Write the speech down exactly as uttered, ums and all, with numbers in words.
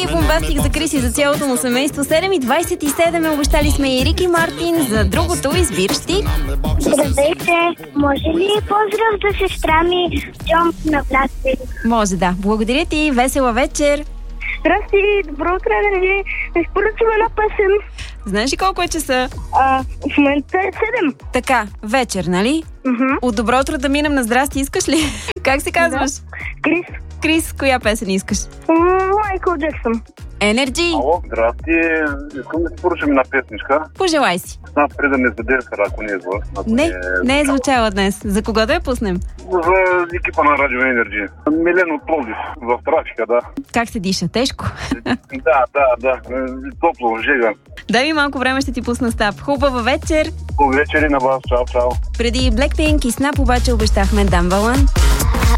и бомбастик за Крис и за цялото му семейство. седем и двайсет и седем, обещали сме и Рики Мартин. За другото избираш ти. Здравейте, може ли поздрав за сестра ми Джон на власти? Може, да. Благодаря ти, весела вечер. Здрасти, добро утро, да ни изпоръчвам една песен. Знаеш ли колко е часа? А, в момента е седем. Така, вечер, нали? Uh-huh. От добро утро да минем на здрасти, искаш ли? Как се казваш? Да. Крис. Крис, коя песен искаш? Майкъл Джексън. Енерджи. Ало, здрасти. Искам да си поръчам една песничка. Пожелай си. Знам преди да не задейства, ако не е зла. Не, не е звучала днес. За кого да я пуснем? За екипа на Радио Енерджи. Милен от Пловдив. В трафика, да. Как се диша? Тежко? Да, да, да. Топло, жега. Дай ми малко време, ще ти пусна Стап. Хубава вечер. Хубава вечер и на вас. Чао, чао. Преди Blackpink и Snap обаче обещахме Дамбалан.